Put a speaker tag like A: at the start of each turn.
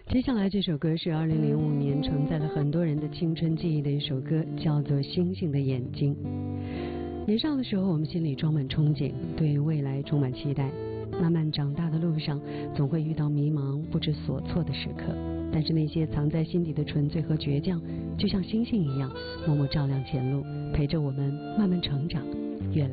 A: 接下来这首歌是2005年承载了很多人的青春记忆的一首歌，叫做《星星的眼睛》。年少的时候，我们心里装满憧憬，对未来充满期待。慢慢长大的路上，总会遇到迷茫、不知所措的时刻。但是那些藏在心底的纯粹和倔强，就像星星一样，默默照亮前路，陪着我们慢慢成长。